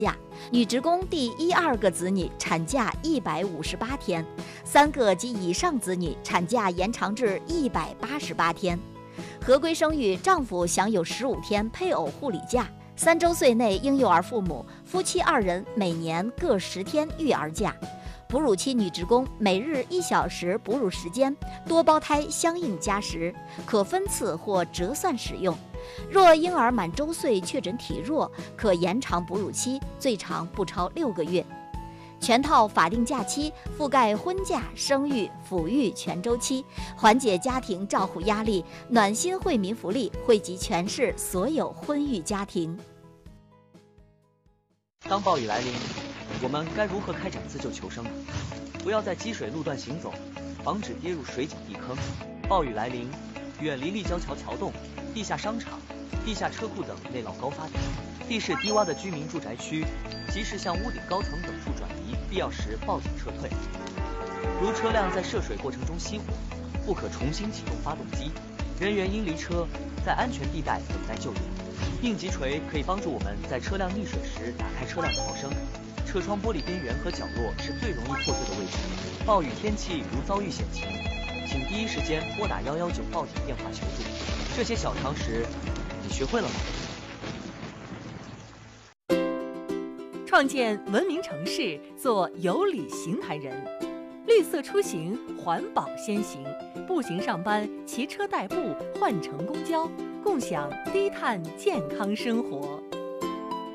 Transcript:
假，女职工第1、2个子女产假158天，3个及以上子女产假延长至188天。合规生育，丈夫享有15天配偶护理假，3周岁内婴幼儿父母、夫妻2人每年各10天育儿假。哺乳期女职工每日1小时哺乳时间，多胞胎相应加时，可分次或折算使用。若婴儿满周岁确诊体弱，可延长哺乳期，最长不超6个月。全套法定假期覆盖婚假、生育、抚育全周期，缓解家庭照护压力，暖心惠民福利惠及全市所有婚育家庭。 当暴雨来临，我们该如何开展自救求生呢？不要在积水路段行走，防止跌入水井地坑。暴雨来临，远离立交桥桥洞、地下商场、地下车库等内涝高发点，地势低洼的居民住宅区，及时向屋顶高层等处转移，必要时报警撤退。如车辆在涉水过程中熄火，不可重新启动发动机，人员应离车，在安全地带等待救援。应急锤可以帮助我们在车辆溺水时打开车辆逃生。车窗玻璃边缘和角落是最容易破碎的位置。暴雨天气如遭遇险情，请第一时间拨打119报警电话求助。这些小常识，你学会了吗？ 创建文明城市，做有礼行台人。绿色出行，环保先行。步行上班，骑车代步，换乘公交，共享低碳健康生活。